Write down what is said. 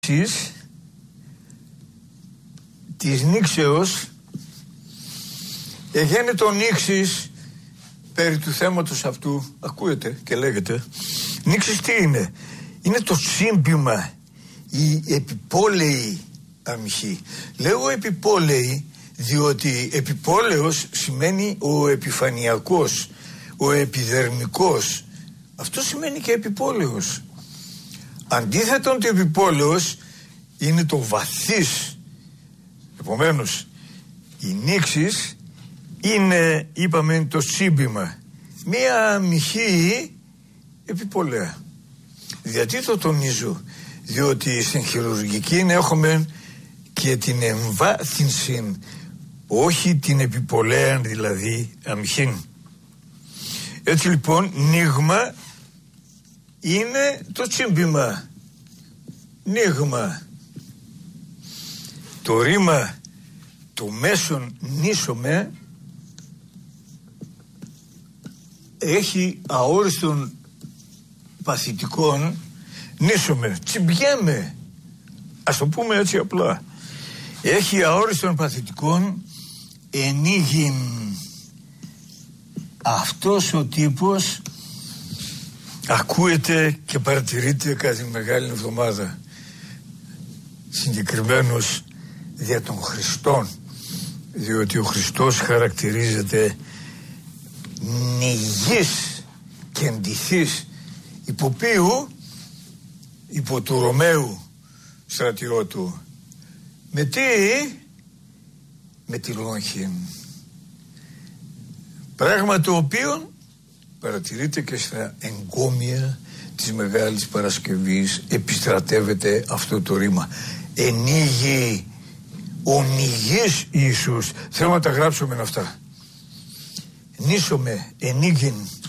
της νήξεως εγένετο νήξης περί του θέματος αυτού. Ακούετε και λέγεται. Νήξης τι είναι? Είναι το σύμπημα, η επιπόλαιη αμυχή. Λέω επιπόλαιη διότι επιπόλαιος σημαίνει ο επιφανειακός, ο επιδερμικός. Αυτό σημαίνει και επιπόλαιος. Αντίθετον, το επιπόλαιος είναι το βαθύς. Επομένως, η νήξης είναι, είπαμε, το σύμπημα. Μία αμυχή επιπόλαια. Γιατί το τονίζω? Διότι στην χειρουργική έχουμε και την εμβάθυνση, όχι την επιπολαία, δηλαδή αμυχή. Έτσι λοιπόν, νίγμα είναι το σύμπημα. Νίγμα. Το ρήμα το μέσον νήσομαι έχει αόριστον παθητικών. Νήσομαι, τσιμπιέμαι, ας το πούμε έτσι απλά. Έχει αόριστον παθητικών ενίγειν. Αυτός ο τύπος ακούεται και παρατηρείται κατά τη Μεγάλη Εβδομάδα, συγκεκριμένος δια των Χριστών, διότι ο Χριστός χαρακτηρίζεται νηγής και εντυθής, υπό ποιου? Υπό του Ρωμαίου στρατιώτου. Με τι? Με τη λόγχη. Πράγμα το οποίο παρατηρείται και στα εγκόμια της Μεγάλης Παρασκευής, επιστρατεύεται αυτό το ρήμα. Ενίγει ο νηγής Ιησούς. Θέλω να τα γράψουμε αυτά. Νήσομαι, ενίγειν.